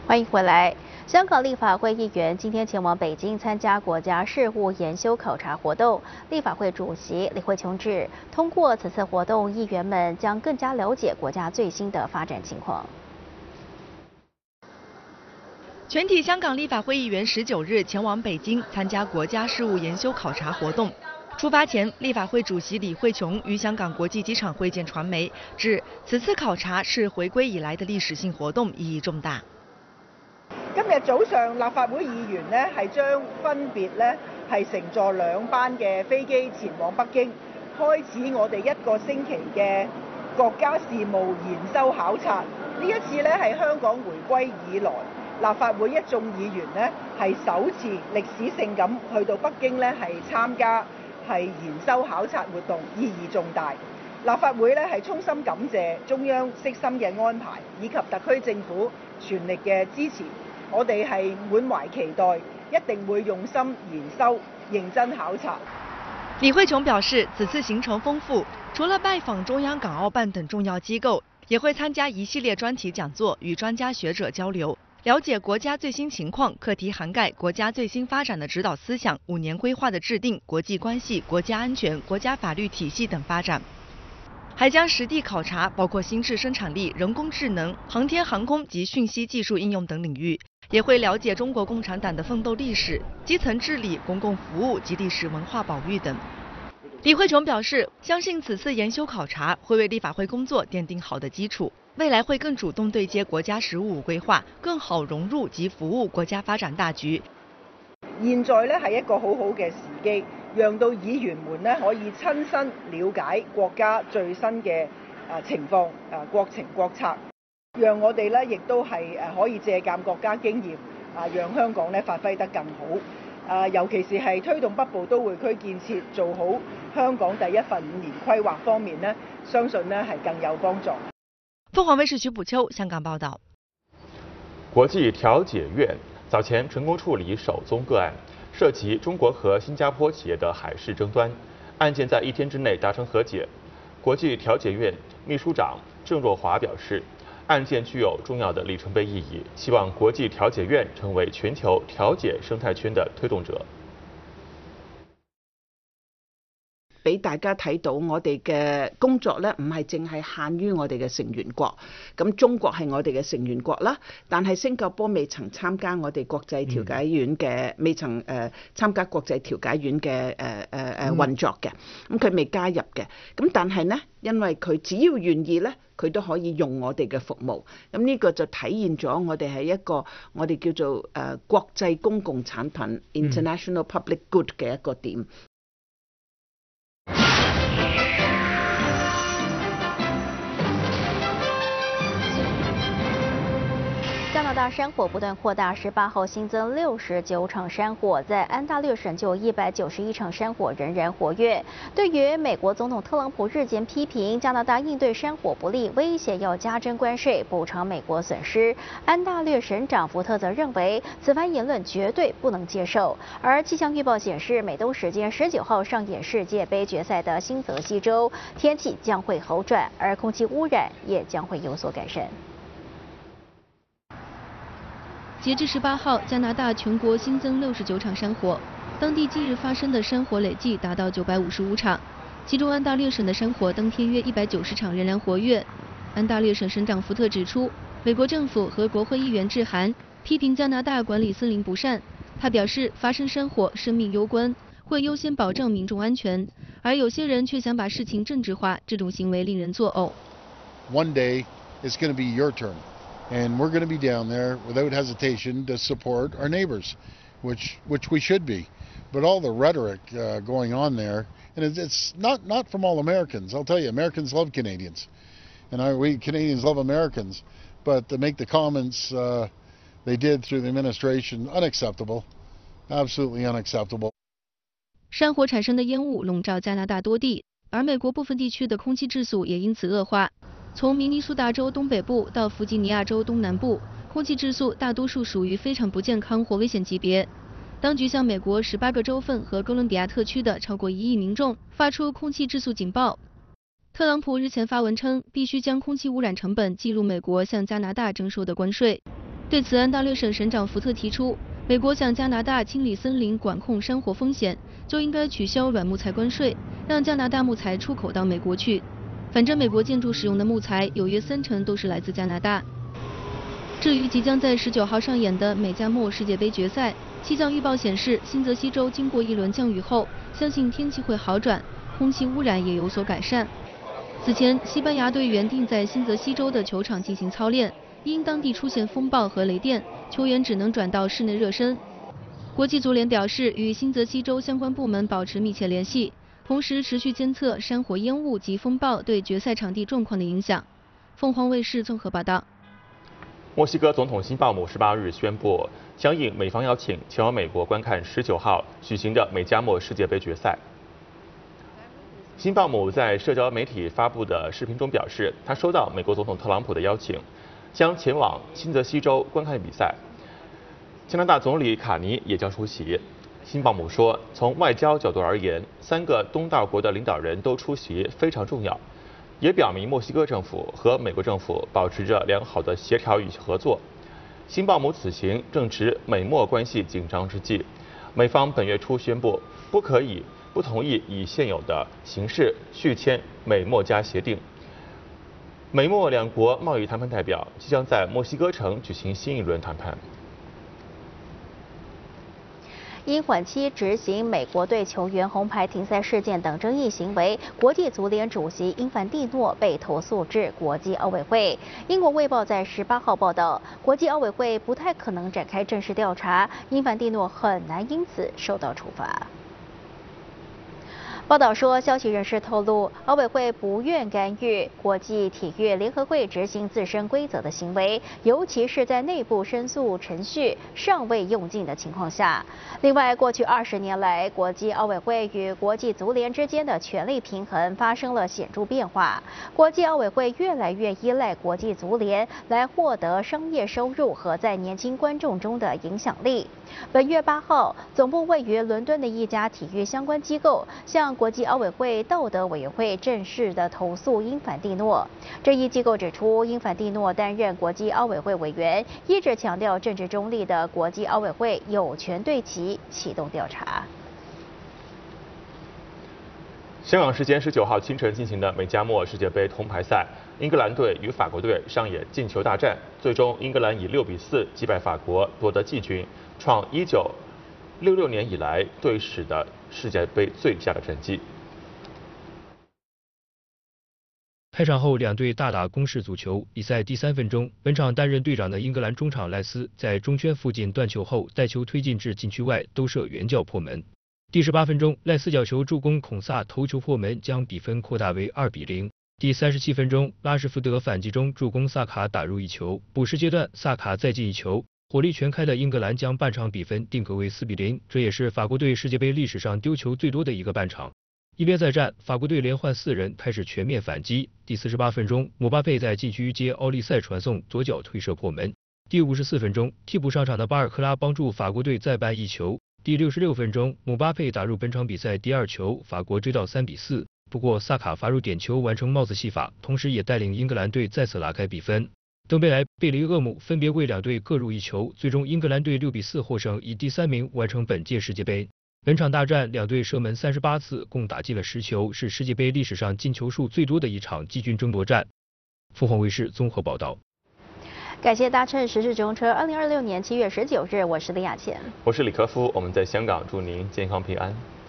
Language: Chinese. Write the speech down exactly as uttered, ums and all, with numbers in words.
欢迎回来。香港立法会议员今天前往北京参加国家事务研修考察活动。立法会主席李慧琼指，通过此次活动，议员们将更加了解国家最新的发展情况。 全体香港立法会议员十九日前往北京参加国家事务研修考察活动。出发前，立法会主席李慧琼与香港国际机场会见传媒，指此次考察是回歸以來的歷史性活動，意義重大。 今日早上，立法會議員呢係將分別呢係乘坐兩班嘅飛機前往北京，開始我哋一個星期嘅國家事務研修考察。呢一次呢係香港回歸以來，立法會一眾議員呢係首次歷史性咁去到北京呢係參加係研修考察活動，意義重大。立法會呢係衷心感謝中央悉心嘅安排，以及特區政府全力嘅支持。我哋係滿懷期待，一定會用心研修、認真考察。 李慧瓊表示，此次行程豐富，除了拜訪中央港澳辦等重要機構，也會參加一系列專題講座，與專家學者交流，了解國家最新情況，課題涵蓋國家最新發展的指導思想、五年規劃的制定、國際關係、國家安全、國家法律體系等發展。還將實地考察包括新質生產力、人工智能、航天航空及訊息技術應用等領域，也會了解中國共產黨的奮鬥歷史、基層治理、公共服務及歷史文化保育等。李慧瓊表示，相信此次研修考察會為立法會工作奠定好的基礎，未來會更主動對接國家十五五規劃，更好融入及服務國家發展大局。 現在呢係一個好好嘅時機，讓到議員們呢可以親身了解國家最新嘅啊情況啊國情國策，讓我哋呢亦都係誒可以借鑑國家經驗啊，讓香港呢發揮得更好。啊，尤其是係推動北部都會區建設，做好香港第一份五年規劃方面呢，相信呢係更有幫助。 鳳凰衛視徐補秋香港報道。 國際調解院早前成功處理首宗個案，涉及中國和新加坡企業的海事爭端，案件在一天之內達成和解。國際調解院秘書長鄭若驊表示，案件具有重要的里程碑意義，希望國際調解院成為全球調解生態圈的推動者。 俾大家睇到我哋嘅工作咧，唔係淨係限於我哋嘅成員國。咁中國係我哋嘅成員國啦，但係新加坡未曾參加我哋國際調解院嘅，嗯、未曾誒、呃、參加國際調解院嘅誒誒誒運作嘅。咁佢未加入嘅。咁但係呢，因為佢只要願意咧，佢都可以用我哋嘅服務。咁呢個就體現咗我哋係一個我哋叫做誒、呃、國際公共產品 （International Public Good） 嘅一個點。 加拿大山火不断扩大，十八號新增六十九場山火，在安大略省就有一百九十一場山火仍然活躍。對於美國總統特朗普日前批評加拿大應對山火不力，威脅要加徵關稅補償美國損失，安大略省長福特則認為此番言論絕對不能接受。而氣象預報顯示，美東時間十九號上演世界盃決賽的新澤西州天氣將會好轉，而空氣污染也將會有所改善。 截至十八號，加拿大全國新增六十九場山火，當地近日發生的山火累計達到九百五十五場，其中安大略省的山火當天約一百九十場仍然活躍。安大略省省長福特指出，美國政府和國會議員致函批評加拿大管理森林不善。他表示，發生山火生命攸關，會優先保障民眾安全，而有些人卻想把事情政治化，這種行為令人作嘔。 One day it's going to be your turn. And we're going to be down there without hesitation to support our neighbors, which which we should be. But all the rhetoric uh, going on there, and it's, it's not, not from all Americans. I'll tell you, Americans love Canadians, and I, we Canadians love Americans. But to make the comments uh, they did through the administration, unacceptable, absolutely unacceptable. 山火產生的煙霧籠罩加拿大多地，而美國部分地區的空氣質素也因此惡化。從明尼蘇達州東北部到弗吉尼亞州東南部，空氣質素大多數屬於非常不健康或危險級別。當局向美國十八個州份和哥倫比亞特區的超過一億民眾發出空氣質素警報。特朗普日前發文稱，必須將空氣污染成本計入美國向加拿大徵收的關稅。 对此，安大略省省长福特提出，美国向加拿大清理森林、管控山火风险，就应该取消软木材关税，让加拿大木材出口到美国去。反正美国建筑使用的木材有约三成都是来自加拿大。至于即将在十九号上演的美加墨世界杯决赛，气象预报显示，新泽西州经过一轮降雨后，相信天气会好转，空气污染也有所改善。此前，西班牙队原定在新泽西州的球场进行操练，因当地出现风暴和雷电，球员只能转到室内热身。国际足联表示，与新泽西州相关部门保持密切联系，同时持续监测山火烟雾及风暴对决赛场地状况的影响。凤凰卫视综合报道。 墨西哥总统辛鲍姆十八日宣布，响应美方邀请，前往美国观看十九号举行的美加墨世界杯决赛。辛鲍姆在社交媒体发布的视频中表示，他收到美国总统特朗普的邀请，将前往新泽西州观看比赛。加拿大总理卡尼也将出席。辛鲍姆说，从外交角度而言，三个东道国的领导人都出席非常重要。也表明墨西哥政府和美国政府保持着良好的协调与合作。辛鲍姆此行正值美墨关系紧张之际，美方本月初宣布不可以不同意以现有的形式续签美墨加协定。美墨两国贸易谈判代表即将在墨西哥城举行新一轮谈判。 因缓期执行美国队球员红牌停赛事件等争议行为，国际足联主席英凡蒂诺被投诉至国际奥委会。英国《卫报》在十八号报道，国际奥委会不太可能展开正式调查，英凡蒂诺很难因此受到处罚。报道说，消息人士透露，奥委会不愿干预国际体育联合会执行自身规则的行为，尤其是在内部申诉程序尚未用尽的情况下。另外，过去二十年来，国际奥委会与国际足联之间的权力平衡发生了显著变化，国际奥委会越来越依赖国际足联来获得商业收入和在年轻观众中的影响力。本月八号，总部位于伦敦的一家体育相关机构向国际奥委会道德委员会正式的投诉英凡蒂诺。这一机构指出，英凡蒂诺担任国际奥委会委员，一直强调政治中立的国际奥委会有权对其启动调查。 香港时间十九号清晨进行的美加墨世界杯铜牌赛，英格兰队与法国队上演进球大战，最终英格兰以六比四击败法国，夺得季军，创一九六六年以来队史的世界杯最佳的成绩。 开场后，两队大打攻势足球。比赛第三分钟，本场担任队长的英格兰中场赖斯在中圈附近断球后，带球推进至禁区外，兜射远角破门。第十八分钟，赖斯角球助攻孔萨头球破门，将比分扩大为二比零。第三十七分钟，拉什福德反击中助攻萨卡打入一球。补时阶段，萨卡再进一球，火力全开的英格兰将半场比分定格为四比零，这也是法国队世界杯历史上丢球最多的一个半场。一边再战，法国队连换四人，开始全面反击。第四十八分钟，姆巴佩在禁区接奥利塞传送，左脚推射破门。第五十四分钟，替补上场的巴尔克拉帮助法国队再扳一球。第六十六分钟，姆巴佩打入本场比赛第二球，法国追到三比四。不过萨卡罚入点球完成帽子戏法，同时也带领英格兰队再次拉开比分。登贝莱、贝雷厄姆分别为两队各入一球，最终英格兰队六比四获胜，以第三名完成本届世界杯。本场大战，两队射门三十八次，共打进了十球，是世界杯历史上进球数最多的一场季军争夺战。凤凰卫视综合报道。 感谢搭乘时事中车。二零二六年七月十九日，我是李雅倩， 我是李克夫，我们在香港，祝您健康平安。